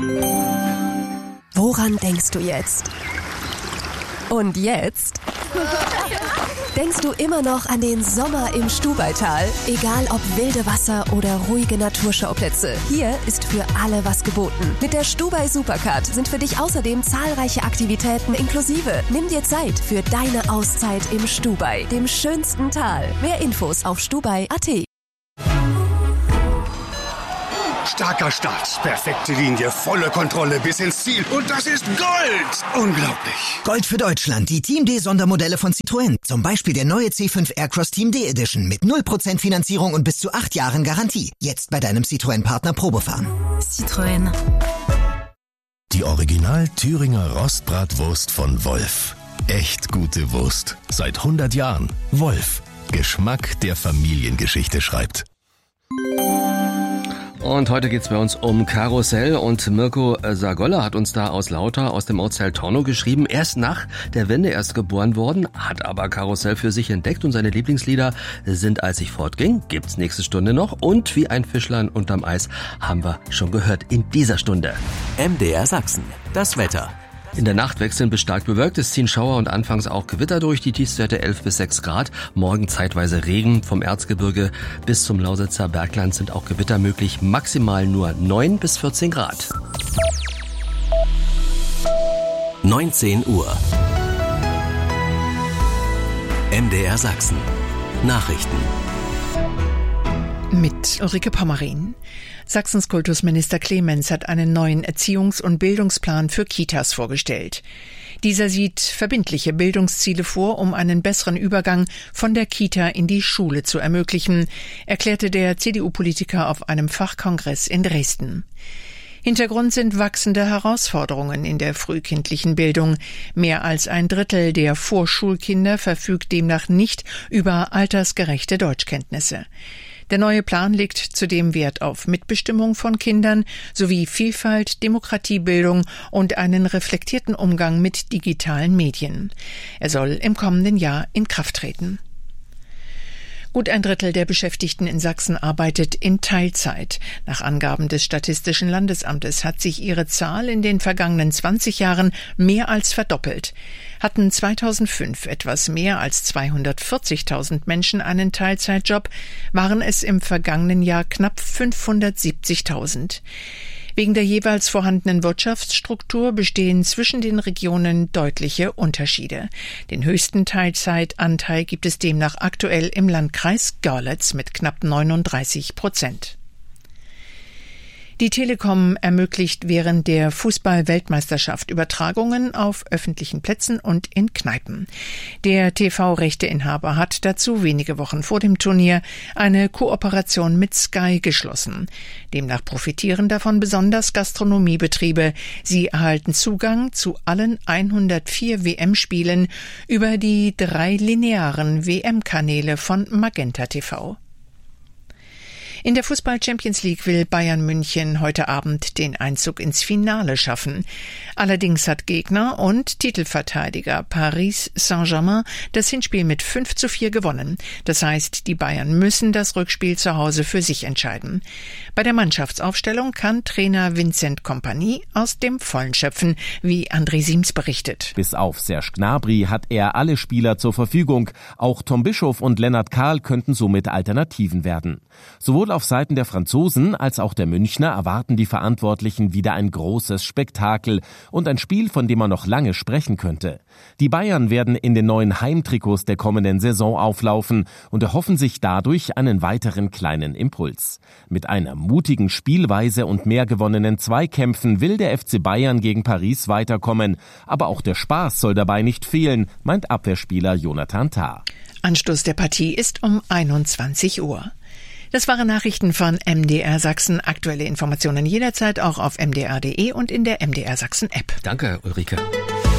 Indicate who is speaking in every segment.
Speaker 1: Woran denkst du jetzt? Und jetzt? Denkst du immer noch an den Sommer im Stubaital? Egal ob wilde Wasser oder ruhige Naturschauplätze, hier ist für alle was geboten. Mit der Stubai Supercard sind für dich außerdem zahlreiche Aktivitäten inklusive. Nimm dir Zeit für deine Auszeit im Stubai, dem schönsten Tal. Mehr Infos auf stubai.at.
Speaker 2: Starker Start, perfekte Linie, volle Kontrolle bis ins Ziel. Und das ist Gold! Unglaublich.
Speaker 3: Gold für Deutschland, die Team D-Sondermodelle von Citroën. Zum Beispiel der neue C5 Aircross Team D Edition mit 0% Finanzierung und bis zu 8 Jahren Garantie. Jetzt bei deinem Citroën-Partner Probefahren.
Speaker 4: Citroën.
Speaker 5: Die Original Thüringer Rostbratwurst von Wolf. Echt gute Wurst. Seit 100 Jahren. Wolf. Geschmack, der Familiengeschichte schreibt.
Speaker 6: Und heute geht's bei uns um Karussell und Mirko Sagolla hat uns da aus Lauter aus dem Ortsteil Tornow geschrieben. Er ist nach der Wende erst geboren worden, hat aber Karussell für sich entdeckt und seine Lieblingslieder sind Als ich fortging, gibt's nächste Stunde noch und Wie ein Fischlein unterm Eis haben wir schon gehört in dieser Stunde.
Speaker 7: MDR Sachsen, das Wetter.
Speaker 6: In der Nacht wechseln bis stark bewölkt, es ziehen Schauer und anfangs auch Gewitter durch, die Tiefstwerte 11 bis 6 Grad. Morgen zeitweise Regen, vom Erzgebirge bis zum Lausitzer Bergland sind auch Gewitter möglich, maximal nur 9 bis 14 Grad.
Speaker 7: 19 Uhr. MDR Sachsen. Nachrichten.
Speaker 8: Mit Ulrike Pommerin. Sachsens Kultusminister Clemens hat einen neuen Erziehungs- und Bildungsplan für Kitas vorgestellt. Dieser sieht verbindliche Bildungsziele vor, um einen besseren Übergang von der Kita in die Schule zu ermöglichen, erklärte der CDU-Politiker auf einem Fachkongress in Dresden. Hintergrund sind wachsende Herausforderungen in der frühkindlichen Bildung. Mehr als ein Drittel der Vorschulkinder verfügt demnach nicht über altersgerechte Deutschkenntnisse. Der neue Plan legt zudem Wert auf Mitbestimmung von Kindern sowie Vielfalt, Demokratiebildung und einen reflektierten Umgang mit digitalen Medien. Er soll im kommenden Jahr in Kraft treten. Gut ein Drittel der Beschäftigten in Sachsen arbeitet in Teilzeit. Nach Angaben des Statistischen Landesamtes hat sich ihre Zahl in den vergangenen 20 Jahren mehr als verdoppelt. Hatten 2005 etwas mehr als 240.000 Menschen einen Teilzeitjob, waren es im vergangenen Jahr knapp 570.000. Wegen der jeweils vorhandenen Wirtschaftsstruktur bestehen zwischen den Regionen deutliche Unterschiede. Den höchsten Teilzeitanteil gibt es demnach aktuell im Landkreis Görlitz mit knapp 39%. Die Telekom ermöglicht während der Fußball-Weltmeisterschaft Übertragungen auf öffentlichen Plätzen und in Kneipen. Der TV-Rechteinhaber hat dazu wenige Wochen vor dem Turnier eine Kooperation mit Sky geschlossen. Demnach profitieren davon besonders Gastronomiebetriebe. Sie erhalten Zugang zu allen 104 WM-Spielen über die 3 linearen WM-Kanäle von Magenta TV. In der Fußball-Champions League will Bayern München heute Abend den Einzug ins Finale schaffen. Allerdings hat Gegner und Titelverteidiger Paris Saint-Germain das Hinspiel mit 5:4 gewonnen. Das heißt, die Bayern müssen das Rückspiel zu Hause für sich entscheiden. Bei der Mannschaftsaufstellung kann Trainer Vincent Kompany aus dem Vollen schöpfen, wie André Siems berichtet.
Speaker 9: Bis auf Serge Gnabry hat er alle Spieler zur Verfügung. Auch Tom Bischof und Lennart Kahl könnten somit Alternativen werden. Sowohl auf Seiten der Franzosen als auch der Münchner erwarten die Verantwortlichen wieder ein großes Spektakel und ein Spiel, von dem man noch lange sprechen könnte. Die Bayern werden in den neuen Heimtrikots der kommenden Saison auflaufen und erhoffen sich dadurch einen weiteren kleinen Impuls. Mit einer mutigen Spielweise und mehr gewonnenen Zweikämpfen will der FC Bayern gegen Paris weiterkommen. Aber auch der Spaß soll dabei nicht fehlen, meint Abwehrspieler Jonathan Tah.
Speaker 8: Anstoß der Partie ist um 21 Uhr. Das waren Nachrichten von MDR Sachsen. Aktuelle Informationen jederzeit auch auf mdr.de und in der MDR Sachsen App.
Speaker 6: Danke, Ulrike.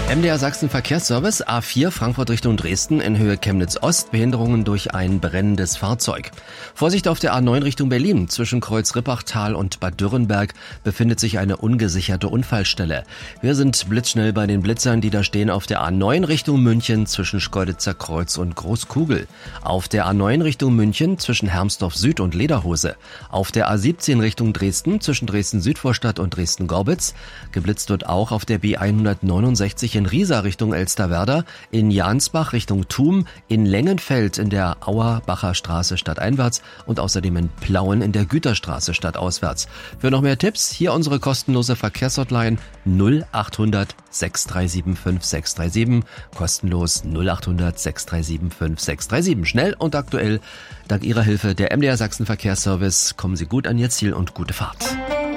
Speaker 6: MDR Sachsen Verkehrsservice, A4 Frankfurt Richtung Dresden in Höhe Chemnitz-Ost, Behinderungen durch ein brennendes Fahrzeug. Vorsicht auf der A9 Richtung Berlin, zwischen Kreuz-Rippachtal und Bad Dürrenberg befindet sich eine ungesicherte Unfallstelle. Wir sind blitzschnell bei den Blitzern, die da stehen auf der A9 Richtung München zwischen Schkeuditzer Kreuz und Großkugel. Auf der A9 Richtung München zwischen Hermsdorf Süd und Lederhose. Auf der A17 Richtung Dresden zwischen Dresden-Südvorstadt und Dresden-Gorbitz. Geblitzt wird auch auf der B169 in Riesa Richtung Elsterwerda, in Jansbach Richtung Thum, in Lengenfeld in der Auerbacher Straße stadteinwärts und außerdem in Plauen in der Güterstraße stadtauswärts. Für noch mehr Tipps, hier unsere kostenlose Verkehrshotline 0800 637 5637, kostenlos 0800 637 5637. Schnell und aktuell, dank Ihrer Hilfe, der MDR Sachsen Verkehrsservice. Kommen Sie gut an Ihr Ziel und gute Fahrt.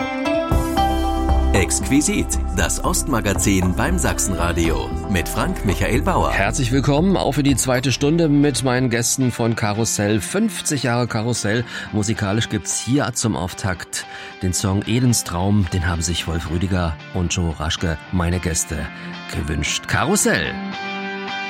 Speaker 7: Exquisit, das Ostmagazin beim Sachsenradio mit Frank Michael Bauer.
Speaker 6: Herzlich willkommen, auch für die zweite Stunde mit meinen Gästen von Karussell. 50 Jahre Karussell. Musikalisch gibt's hier zum Auftakt den Song Edens Traum. Den haben sich Wolf Rüdiger und Joe Raschke, meine Gäste, gewünscht. Karussell.